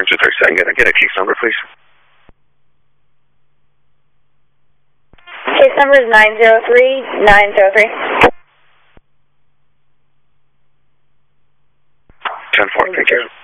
Roger 37. Can I get a case number, please? Case number is 903-903. 10-4, thank you.